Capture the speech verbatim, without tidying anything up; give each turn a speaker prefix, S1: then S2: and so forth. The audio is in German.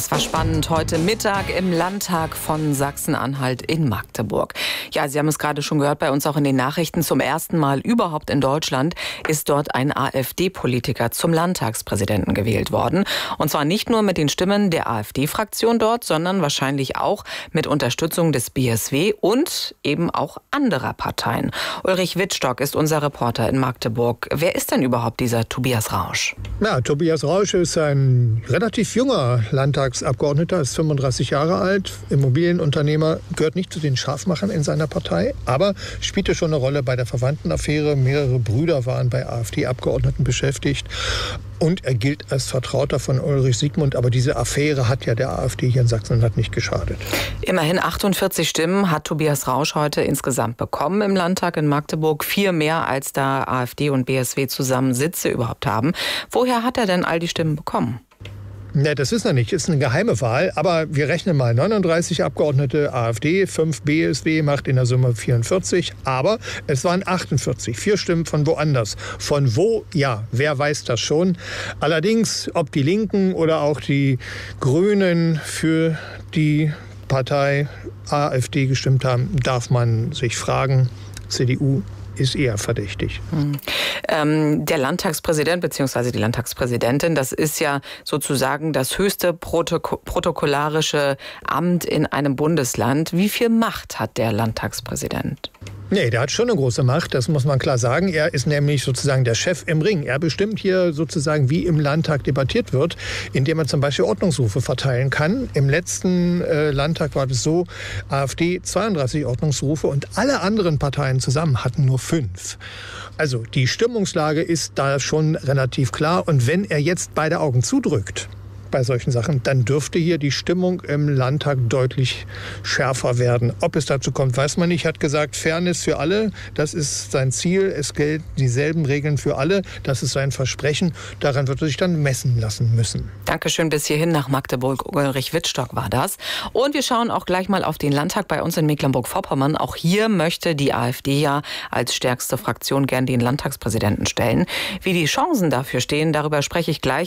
S1: Das war spannend heute Mittag im Landtag von Sachsen-Anhalt in Magdeburg. Ja, Sie haben es gerade schon gehört, bei uns auch in den Nachrichten. Zum ersten Mal überhaupt in Deutschland ist dort ein AfD-Politiker zum Landtagspräsidenten gewählt worden. Und zwar nicht nur mit den Stimmen der AfD-Fraktion dort, sondern wahrscheinlich auch mit Unterstützung des B S W und eben auch anderer Parteien. Ulrich Wittstock ist unser Reporter in Magdeburg. Wer ist denn überhaupt dieser Tobias Rausch?
S2: Ja, Tobias Rausch ist ein relativ junger Landtagsabgeordneter, ist fünfunddreißig Jahre alt, Immobilienunternehmer, gehört nicht zu den Scharfmachern in seiner Partei, aber spielte schon eine Rolle bei der Verwandtenaffäre. Mehrere Brüder waren bei AfD-Abgeordneten beschäftigt. Und er gilt als Vertrauter von Ulrich Siegmund. Aber diese Affäre hat ja der AfD hier in Sachsen-Anhalt nicht geschadet.
S1: Immerhin achtundvierzig Stimmen hat Tobias Rausch heute insgesamt bekommen im Landtag in Magdeburg. Vier mehr, als da AfD und B S W zusammen Sitze überhaupt haben. Woher hat er denn all die Stimmen bekommen?
S2: Ne, das ist noch nicht, ist eine geheime Wahl, aber wir rechnen mal neununddreißig Abgeordnete AfD, fünf B S W, macht in der Summe vierundvierzig, aber es waren achtundvierzig, vier Stimmen von woanders. Von wo? Ja, wer weiß das schon. Allerdings, ob die Linken oder auch die Grünen für die Partei AfD gestimmt haben, darf man sich fragen. C D U ist eher verdächtig.
S1: Hm. Ähm, der Landtagspräsident bzw. die Landtagspräsidentin, das ist ja sozusagen das höchste Protoko- protokollarische Amt in einem Bundesland. Wie viel Macht hat der Landtagspräsident?
S2: Nee, der hat schon eine große Macht, das muss man klar sagen. Er ist nämlich sozusagen der Chef im Ring. Er bestimmt hier sozusagen, wie im Landtag debattiert wird, indem er zum Beispiel Ordnungsrufe verteilen kann. Im letzten äh, Landtag war es so, AfD zweiunddreißig Ordnungsrufe und alle anderen Parteien zusammen hatten nur fünf. Also die Stimmungslage ist da schon relativ klar. Und wenn er jetzt beide Augen zudrückt bei solchen Sachen, dann dürfte hier die Stimmung im Landtag deutlich schärfer werden. Ob es dazu kommt, weiß man nicht. Er hat gesagt, Fairness für alle, das ist sein Ziel. Es gelten dieselben Regeln für alle. Das ist sein Versprechen. Daran wird er sich dann messen lassen müssen.
S1: Dankeschön bis hierhin nach Magdeburg. Ulrich Wittstock war das. Und wir schauen auch gleich mal auf den Landtag bei uns in Mecklenburg-Vorpommern. Auch hier möchte die AfD ja als stärkste Fraktion gern den Landtagspräsidenten stellen. Wie die Chancen dafür stehen, darüber spreche ich gleich